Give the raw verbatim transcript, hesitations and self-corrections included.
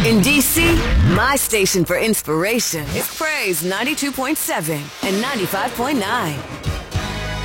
In D C, my station for inspiration is Praise ninety-two point seven and ninety-five point nine.